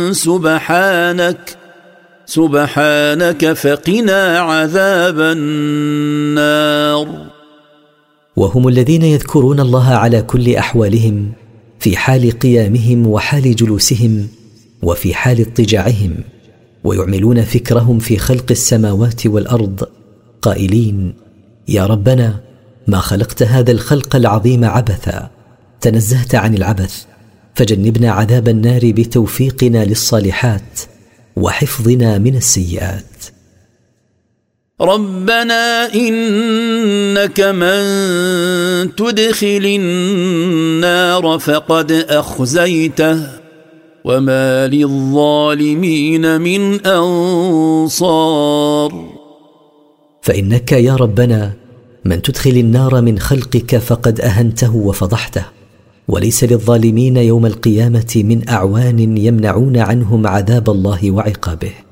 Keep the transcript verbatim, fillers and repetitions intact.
سبحانك سبحانك فقنا عذاب النار. وهم الذين يذكرون الله على كل أحوالهم، في حال قيامهم وحال جلوسهم وفي حال اضطجاعهم، ويعملون فكرهم في خلق السماوات والأرض قائلين: يا ربنا، ما خلقت هذا الخلق العظيم عبثا، تنزهت عن العبث، فجنبنا عذاب النار بتوفيقنا للصالحات وحفظنا من السيئات. ربنا إنك من تدخل النار فقد أخزيته وما للظالمين من أنصار. فإنك يا ربنا من تدخل النار من خلقك فقد أهنته وفضحته، وليس للظالمين يوم القيامة من أعوان يمنعون عنهم عذاب الله وعقابه.